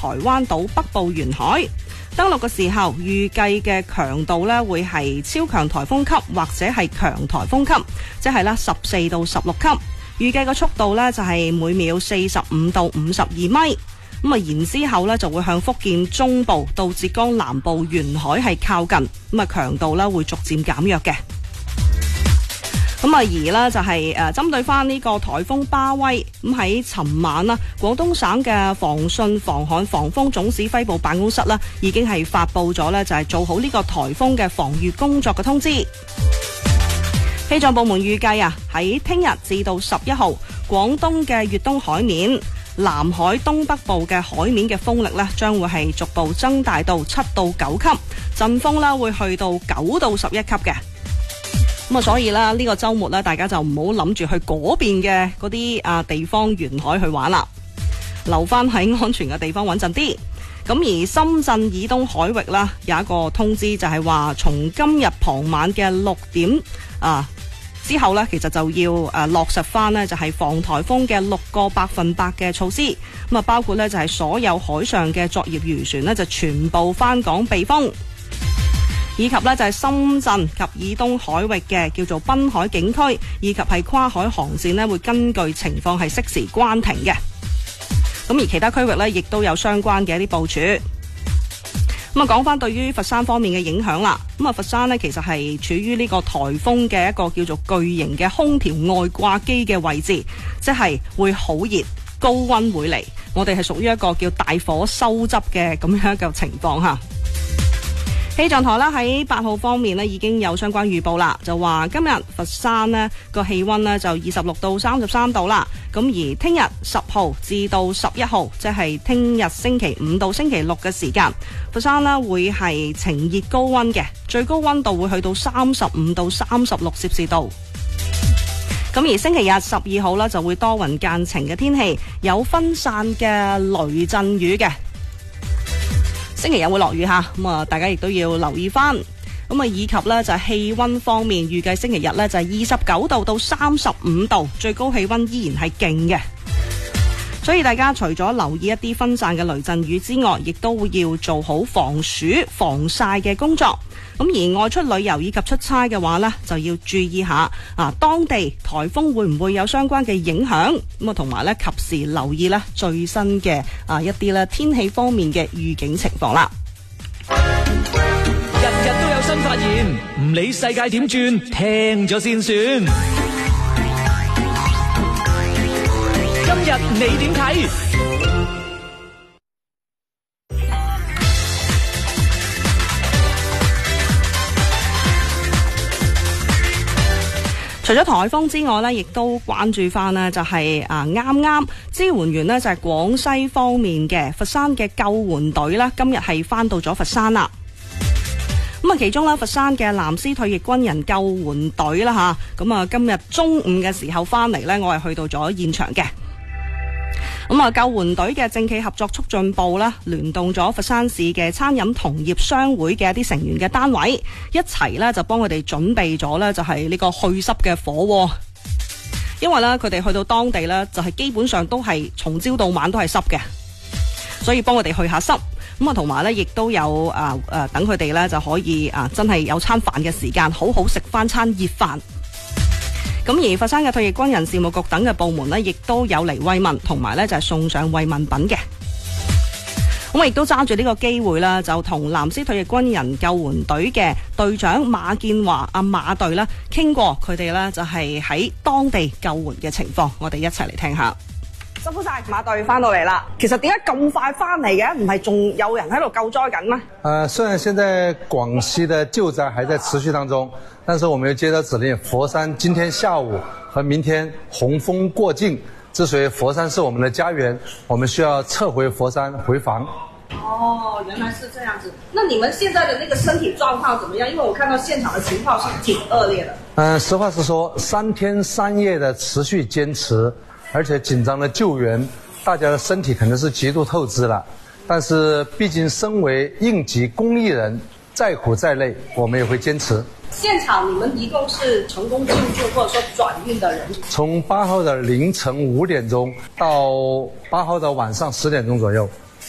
台灣島北部沿海。登陸嘅時候，預計嘅強度呢會係超強颱風級或者係強颱風級，即係啦14到16級。預計嘅速度呢就係每秒45到52米。咁啊，然之後呢就會向福建中部到浙江南部沿海係靠近，咁啊強度呢會逐漸減弱嘅。咁啊，而呢就係針對翻呢個颱風巴威，咁喺尋晚啦，廣東省嘅防汛防旱防風總指揮部辦公室呢已經係發布咗呢就係做好呢個颱風嘅防禦工作嘅通知。氣象部門預計啊，喺聽日至到11號，廣東嘅粵東海面、南海東北部嘅海面嘅風力呢將會係逐步增大到7到9級，陣風啦會去到9到11級嘅。咁啊，所以呢個週末呢，大家就唔好諗住去嗰邊嘅嗰啲地方沿海去玩啦，留翻喺安全嘅地方穩陣啲。咁而深圳以東海域啦，有一個通知就係話，從今日傍晚嘅6點之後呢，其實就要落實翻呢就係防颱風嘅6個100%嘅措施。咁啊，包括呢就係所有海上嘅作業漁船呢，就全部返港避風。以及呢就係深圳及以東海域嘅叫做濱海景區，以及係跨海航線呢會根據情況係適時關停嘅。咁而其他區域呢亦都有相關嘅一啲部署。咁啊，講翻對於佛山方面嘅影響啦。咁啊，佛山呢其實係處於呢個颱風嘅一個叫做巨型嘅空調外掛機嘅位置，即係會好熱，高溫會嚟。我哋係屬於一個叫大火收汁嘅咁樣嘅情況嚇。氣象台啦喺8號方面呢已經有相關預報啦，就話今日佛山呢個氣溫呢就26到33度啦。咁而聽日10號至到11號，即係聽日星期5到星期6嘅時間，佛山呢會係晴熱高溫嘅，最高溫度會去到35到36攝氏度。咁而星期日12號呢就會多雲間晴嘅天氣，有分散嘅雷陣雨嘅。星期日會落雨吓，咁啊大家亦都要留意翻。咁啊以及呢就係氣溫方面，預計星期日呢就係29度到35度，最高氣溫依然係勁嘅。所以大家除咗留意一啲分散嘅雷陣雨之外，亦都要做好防暑防曬嘅工作。咁而外出旅遊以及出差嘅話呢，就要注意下當地颱風會唔會有相關嘅影響。咁啊同埋呢及時留意呢最新嘅一啲呢天氣方面嘅預警情況啦。 日日都有新發現，唔理世界點轉，聽咗先算。今日你點睇？ 除咗颱風之外呢，亦都關注翻呢就係啱啱支援完呢就係廣西方面嘅佛山嘅救援隊啦，今日係翻到咗佛山啦。咁啊，其中啦，佛山嘅藍絲退役軍人救援隊啦吓，咁啊今日中午嘅時候翻嚟呢，我係去到咗現場嘅。咁啊，救援隊嘅政企合作促進部啦，聯動咗佛山市嘅餐飲同業商會嘅一啲成員嘅單位，一齊咧就幫佢哋準備咗咧就係呢個去濕嘅火鍋。因為咧佢哋去到當地咧就係基本上都係從朝到晚都係濕嘅，所以幫佢哋去下濕。咁啊，同埋咧亦都有等佢哋咧就可以真係有餐飯嘅時間，好好食翻餐熱飯。咁而佛山嘅退役軍人事務局等嘅部門呢，亦都有嚟慰問，同埋呢就係送上慰問品嘅。咁我亦都揸住呢個機會啦，就同藍絲退役軍人救援隊嘅隊長馬建華馬隊啦傾過，佢哋呢就係喺當地救援嘅情況，我哋一齊嚟聽下。辛苦晒，馬隊翻到嚟啦。其實點解咁快翻嚟嘅？唔係仲有人喺度救災緊咩？ 雖然現在廣西的救災還在持續當中，但是我們又接到指令，佛山今天下午和明天洪峰過境，之所以佛山是我們的家園，我們需要撤回佛山回防。 哦，原來是這樣子。那你們現在的那個身體狀況怎麼樣？因為我看到現場的情況是挺惡劣的。 實話實說，3天3夜的持續堅持，而且緊張的救援，大家的身體可能是極度透支了。但是畢竟身為應急公益人，再苦再累，我們也會堅持。 現場你們一共是成功進駐或者說轉運的人？ 從8號的凌晨5點鐘到8號的晚上10點鐘左右。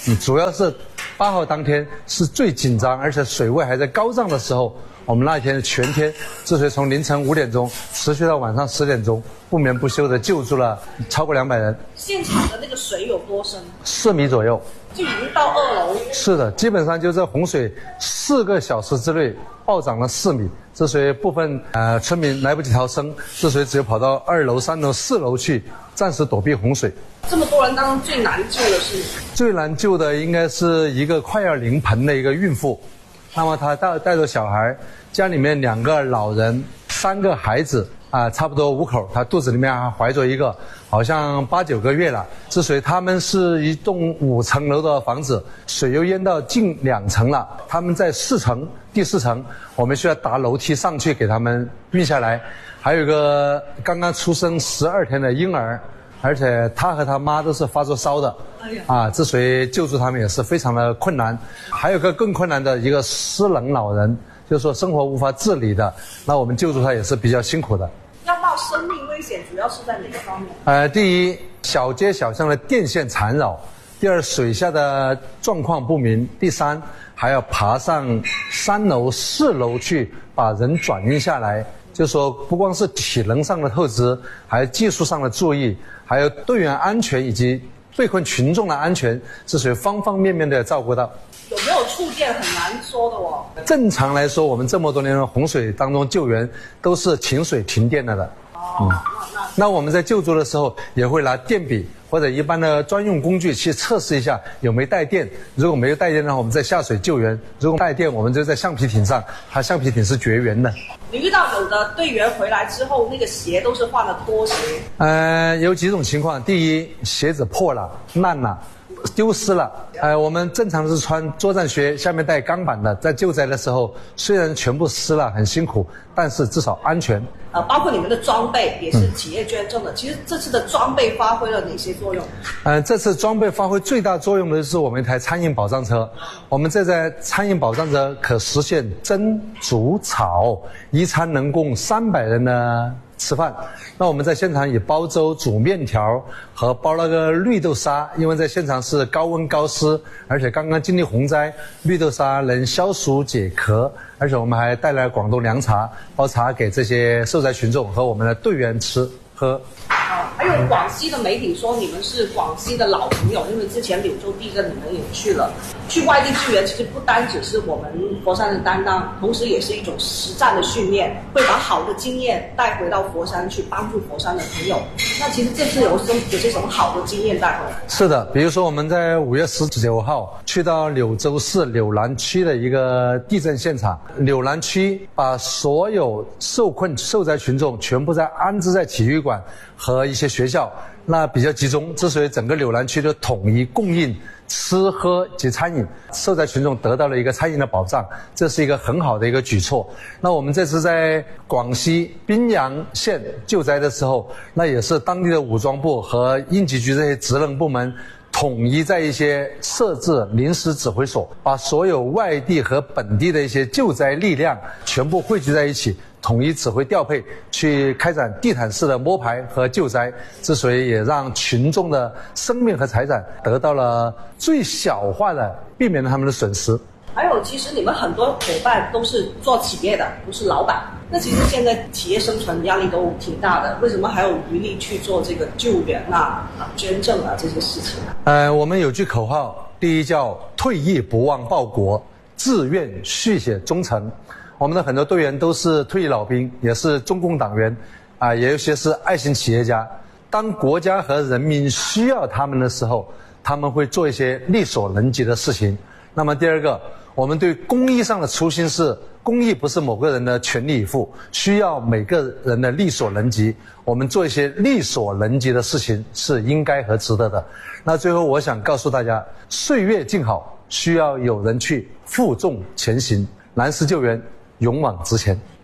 主要是8号当天是最紧张，而且水位还在高涨的时候。我们那一天全天治水从凌晨5点钟持续到晚上10点钟，不眠不休的救助了超过200人。 现场的那个水有多深 ？4米左右， 就已经到2楼。 是的，基本上就这洪水4个小时之内暴涨了4米。这水部分村民来不及逃生，这水只有跑到2楼、3楼、4楼去暂时躲避洪水。 这么多人当中最难救的是？ 最难救的应该是一个快要临盆的一个孕妇。那么他带着小孩，家里面2个老人，3个孩子差不多5口，他肚子里面还怀着一个，好像8、9个月了。这水他们是一栋5层楼的房子，水又淹到近2层了。他们在4层，第4层，我们需要搭楼梯上去给他们运下来。还有一个刚刚出生12天的婴儿，而且他和他妈都是发着烧的。这水救助他们也是非常的困难。还有个更困难的一个失能老人，就是说生活无法自理的，那我们救助他也是比较辛苦的。 要冒生命危险主要是在哪个方面？ 第一，小街小巷的电线缠绕；第二，水下的状况不明；第三，还要爬上3楼、4楼去把人转运下来。就是说不光是体能上的透支，还有技术上的注意，还有队员安全以及被困群众的安全，是属于方方面面的照顾到。 有没有触电很难说的哦。 正常来说，我们这么多年的洪水当中救援都是停水停电了的。那我们在救助的时候也会拿电笔或者一般的专用工具去测试一下有没有带电。如果没有带电的话，我们再下水救援；如果带电，我们就在橡皮艇上，它橡皮艇是绝缘的。 你遇到有的队员回来之后，那个鞋都是换了拖鞋。 有几种情况：第一，鞋子破了、烂了、丢失了。我们正常是穿作战靴，下面带钢板的，在救灾的时候，虽然全部湿了，很辛苦，但是至少安全。 包括你们的装备也是企业捐赠的。其实这次的装备发挥了哪些作用？ 这次装备发挥最大作用的是我们一台餐饮保障车。我们这台餐饮保障车可实现蒸、煮、炒，一餐能供300人的吃饭。那我们在现场以煲粥、煮面条和煲那个绿豆沙，因为在现场是高温高湿，而且刚刚经历洪灾，绿豆沙能消暑解渴，而且我们还带来广东凉茶，煲茶给这些受灾群众和我们的队员吃喝。 还有广西的媒体说你们是广西的老朋友，因为之前柳州地震你们也去了。去外地支援其实不单只是我们佛山的担当，同时也是一种实战的训练，会把好的经验带回到佛山去帮助佛山的朋友。那其实这次有些什么好的经验带回来？是的， 比如说我们在5月19号去到柳州市柳南区的一个地震现场，柳南区把所有受困受灾群众全部安置在体育馆和一些学校，那比较集中，之所以整个柳南区的统一供应吃喝及餐饮，受灾群众得到了一个餐饮的保障，这是一个很好的一个举措。那我们这次在广西宾阳县救灾的时候，那也是当地的武装部和应急局这些职能部门统一在一些设置临时指挥所，把所有外地和本地的一些救灾力量全部汇聚在一起，统一指挥调配，去开展地毯式的摸排和救灾，之所以也让群众的生命和财产得到了最小化的避免了他们的损失。 还有，其实你们很多伙伴都是做企业的，都是老板。那其实现在企业生存压力都挺大的，为什么还有余力去做这个救援捐赠这些事情？ 我们有句口号，第一叫退役不忘报国，自愿续写忠诚。我们的很多队员都是退役老兵，也是中共党员，也有些是爱心企业家。当国家和人民需要他们的时候，他们会做一些力所能及的事情。那么第二个，我们对公益上的初心是，公益不是某个人的全力以赴，需要每个人的力所能及。我们做一些力所能及的事情是应该和值得的。那最后我想告诉大家，岁月静好，需要有人去负重前行，南师救援，勇往直前。